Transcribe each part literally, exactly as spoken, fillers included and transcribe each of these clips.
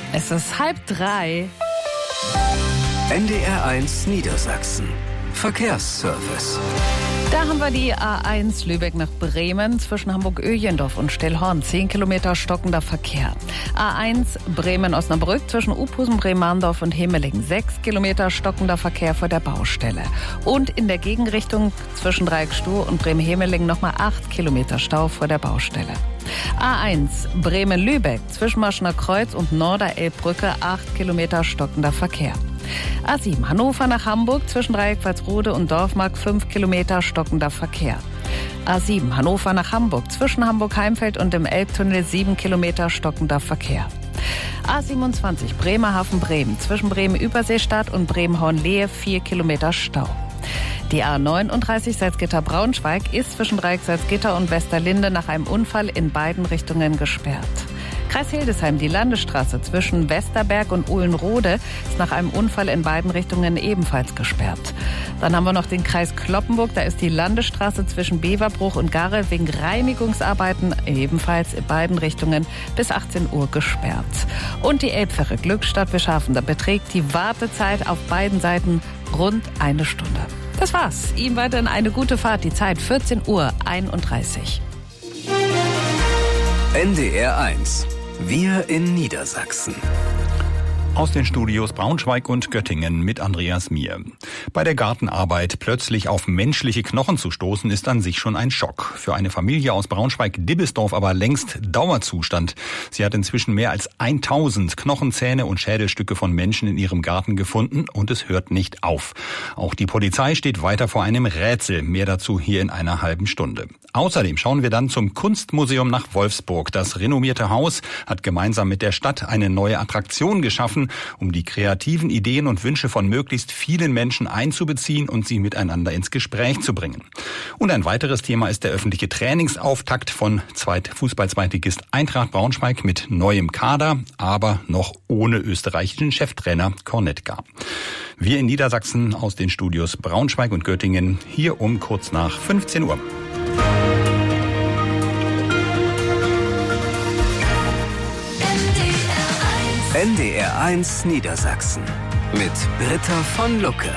Es ist halb drei. N D R eins Niedersachsen. Verkehrsservice. Da haben wir die A eins Lübeck nach Bremen zwischen Hamburg-Öjendorf und Stellhorn. zehn Kilometer stockender Verkehr. A eins Bremen-Osnabrück zwischen Uphusen, Bremandorf und Hemelingen. sechs Kilometer stockender Verkehr vor der Baustelle. Und in der Gegenrichtung zwischen Dreieckstuhl und Bremen-Hemelingen nochmal acht Kilometer Stau vor der Baustelle. A eins Bremen-Lübeck zwischen Maschner Kreuz und Norderelbbrücke. acht Kilometer stockender Verkehr. A sieben Hannover nach Hamburg zwischen Dreieck-Walsrode und Dorfmark. fünf Kilometer stockender Verkehr. A sieben Hannover nach Hamburg zwischen Hamburg-Heimfeld und dem Elbtunnel. sieben Kilometer stockender Verkehr. A siebenundzwanzig Bremerhaven-Bremen zwischen Bremen-Überseestadt und Bremen-Hornlehe. vier Kilometer Stau. Die A neununddreißig Salzgitter-Braunschweig ist zwischen Dreieck Salzgitter und Westerlinde nach einem Unfall in beiden Richtungen gesperrt. Kreis Hildesheim, die Landesstraße zwischen Westerberg und Uhlenrode ist nach einem Unfall in beiden Richtungen ebenfalls gesperrt. Dann haben wir noch den Kreis Cloppenburg, da ist die Landesstraße zwischen Beverbruch und Garre wegen Reinigungsarbeiten ebenfalls in beiden Richtungen bis achtzehn Uhr gesperrt. Und die Elbfähre Glückstadt Bischhafen, da beträgt die Wartezeit auf beiden Seiten rund eine Stunde. Das war's. Ihnen weiterhin eine gute Fahrt. Die Zeit vierzehn Uhr einunddreißig. N D R eins. Wir in Niedersachsen. Aus den Studios Braunschweig und Göttingen mit Andreas Mier. Bei der Gartenarbeit plötzlich auf menschliche Knochen zu stoßen, ist an sich schon ein Schock. Für eine Familie aus Braunschweig-Dibbesdorf aber längst Dauerzustand. Sie hat inzwischen mehr als tausend Knochenzähne und Schädelstücke von Menschen in ihrem Garten gefunden und es hört nicht auf. Auch die Polizei steht weiter vor einem Rätsel. Mehr dazu hier in einer halben Stunde. Außerdem schauen wir dann zum Kunstmuseum nach Wolfsburg. Das renommierte Haus hat gemeinsam mit der Stadt eine neue Attraktion geschaffen, um die kreativen Ideen und Wünsche von möglichst vielen Menschen einzubeziehen und sie miteinander ins Gespräch zu bringen. Und ein weiteres Thema ist der öffentliche Trainingsauftakt von Zweit- Fußball-Zweitligist Eintracht Braunschweig mit neuem Kader, aber noch ohne österreichischen Cheftrainer Kornetka. Wir in Niedersachsen aus den Studios Braunschweig und Göttingen, hier um kurz nach fünfzehn Uhr. N D R eins Niedersachsen mit Britta von Lucke.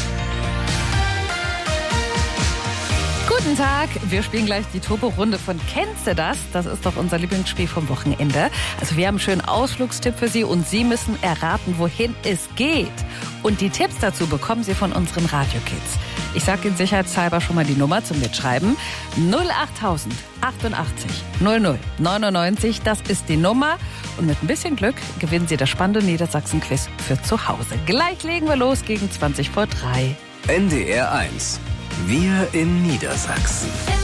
Guten Tag, wir spielen gleich die Turbo-Runde von Kennst du das? Das ist doch unser Lieblingsspiel vom Wochenende. Also wir haben einen schönen Ausflugstipp für Sie und Sie müssen erraten, wohin es geht. Und die Tipps dazu bekommen Sie von unseren Radio-Kids. Ich sage Ihnen sicherheitshalber schon mal die Nummer zum Mitschreiben. null achttausend achtundachtzig null null neunundneunzig, das ist die Nummer. Und mit ein bisschen Glück gewinnen Sie das spannende Niedersachsen-Quiz für zu Hause. Gleich legen wir los gegen zwanzig vor drei. N D R eins. Wir in Niedersachsen.